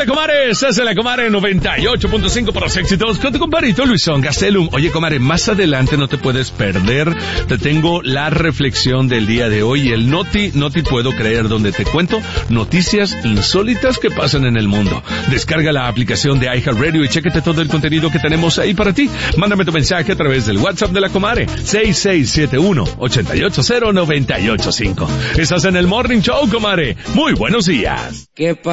Hola, comares, es la Comare 98.5 por los éxitos con tu comparito Luisón Gastelum. Oye, comare, más adelante no te puedes perder. Te tengo la reflexión del día de hoy, el no te puedo creer, donde te cuento noticias insólitas que pasan en el mundo. Descarga la aplicación de iHeartRadio y chéquete todo el contenido que tenemos ahí para ti. Mándame tu mensaje a través del WhatsApp de la Comare, 6671-880-985. Estás en el Morning Show, comare. Muy buenos días. ¿Qué